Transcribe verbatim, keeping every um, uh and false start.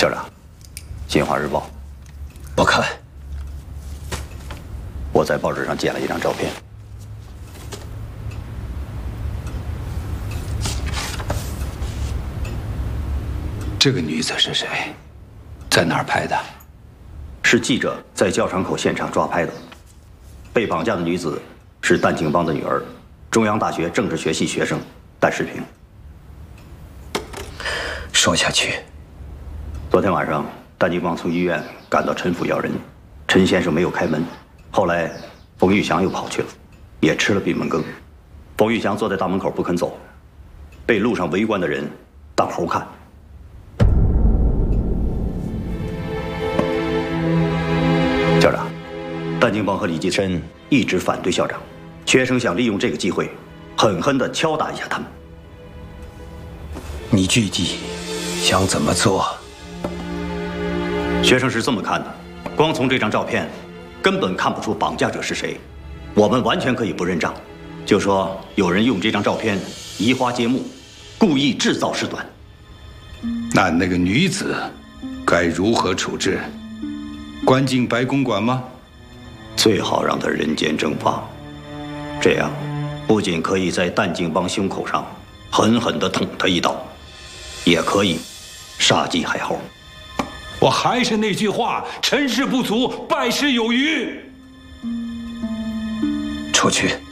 校长，《新华日报》， 不看。 我在报纸上捡了一张照片。 这个女子是谁？在哪儿拍的？ 是记者在教场口现场抓拍的。被绑架的女子是蛋景邦的女儿，中央大学政治学系学生蛋世平。 说下去。 昨天晚上，蛋景邦从医院赶到陈府要人，陈先生没有开门。后来，冯玉祥又跑去了，也吃了闭门羹。冯玉祥坐在大门口不肯走，被路上围观的人当猴看。校长，蛋景邦和李继琛一直反对校长，学生想利用这个机会，狠狠地敲打一下他们。 你具体想怎么做？ 学生是这么看的，光从这张照片，根本看不出绑架者是谁。我们完全可以不认账，就说有人用这张照片移花接木，故意制造事端。 那那个女子该如何处置？关进白公馆吗？ 最好让她人间蒸发，这样不仅可以在蛋景邦胸口上狠狠地捅他一刀，也可以杀鸡害猴。 我还是那句话，成事不足，败事有余。出去。